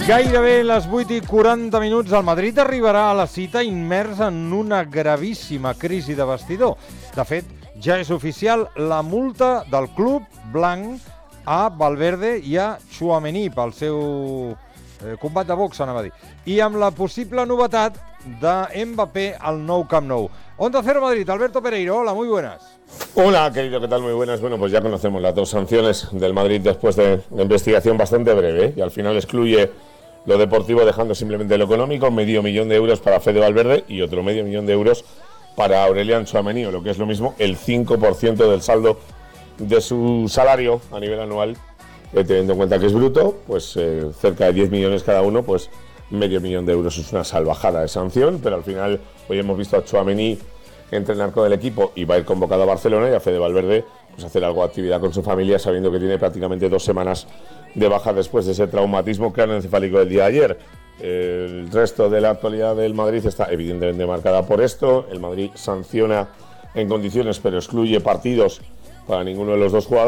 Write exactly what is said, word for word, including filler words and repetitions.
Gairebé les vuit i quaranta minuts, el Madrid arribarà a la cita immers en una gravíssima crisi de vestidor. De fet, ja és oficial la multa del club blanc a Valverde i a Tchouaméni pel seu eh, combat de box, anava a dir. I amb la possible novetat de Mbappé al nou Camp Nou. Onda Cero Madrid, Alberto Pereiro, hola, muy buenas. Hola, querido, ¿qué tal? Muy buenas. Bueno, pues ya conocemos las dos sanciones del Madrid después de una investigación bastante breve, ¿eh? Y al final excluye lo deportivo dejando simplemente lo económico, medio millón de euros para Fede Valverde y otro medio millón de euros para Aurelian Tchouaméni, o lo que es lo mismo, el cinco por ciento del saldo de su salario a nivel anual, eh, teniendo en cuenta que es bruto, pues eh, cerca de diez millones cada uno, pues medio millón de euros es una salvajada de sanción, pero al final hoy hemos visto a Tchouaméni entrenar con el equipo y va a ir convocado a Barcelona, y a Fede Valverde pues hacer algo de actividad con su familia, sabiendo que tiene prácticamente dos semanas de baja después de ese traumatismo craneoencefálico del día de ayer. El resto de la actualidad del Madrid está evidentemente marcada por esto. El Madrid sanciona en condiciones, pero excluye partidos para ninguno de los dos jugadores.